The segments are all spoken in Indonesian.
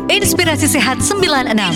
Inspirasi Sehat 96.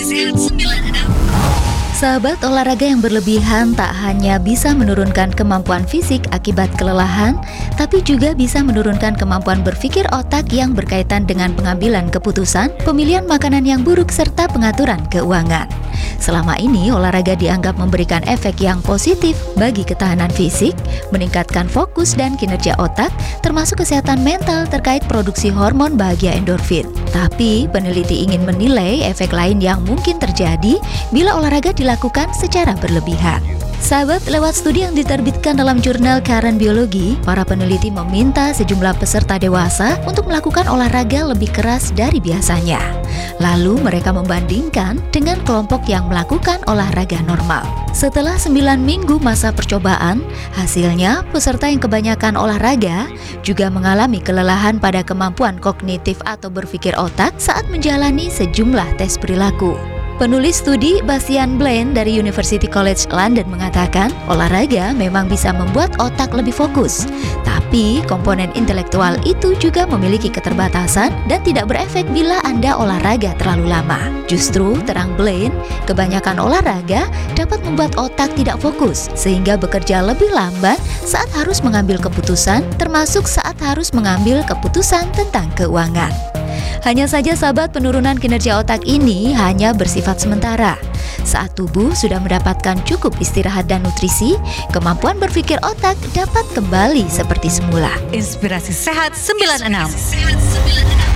Sahabat, olahraga yang berlebihan tak hanya bisa menurunkan kemampuan fisik akibat kelelahan, tapi juga bisa menurunkan kemampuan berpikir otak yang berkaitan dengan pengambilan keputusan, pemilihan makanan yang buruk, serta pengaturan keuangan. Selama ini, olahraga dianggap memberikan efek yang positif bagi ketahanan fisik, meningkatkan fokus dan kinerja otak, termasuk kesehatan mental terkait produksi hormon bahagia endorfin. Tapi, peneliti ingin menilai efek lain yang mungkin terjadi bila olahraga dilakukan secara berlebihan. Sahabat, lewat studi yang diterbitkan dalam jurnal Current Biology, para peneliti meminta sejumlah peserta dewasa untuk melakukan olahraga lebih keras dari biasanya. Lalu mereka membandingkan dengan kelompok yang melakukan olahraga normal. Setelah 9 minggu masa percobaan, hasilnya peserta yang kebanyakan olahraga juga mengalami kelelahan pada kemampuan kognitif atau berpikir otak saat menjalani sejumlah tes perilaku. Penulis studi Bastian Blaine dari University College London mengatakan, olahraga memang bisa membuat otak lebih fokus, tapi komponen intelektual itu juga memiliki keterbatasan dan tidak berefek bila Anda olahraga terlalu lama. Justru, terang Blaine, kebanyakan olahraga dapat membuat otak tidak fokus, sehingga bekerja lebih lambat saat harus mengambil keputusan, termasuk saat harus mengambil keputusan tentang keuangan. Hanya saja sahabat, penurunan kinerja otak ini hanya bersifat sementara. Saat tubuh sudah mendapatkan cukup istirahat dan nutrisi, kemampuan berpikir otak dapat kembali seperti semula. Inspirasi Sehat 96.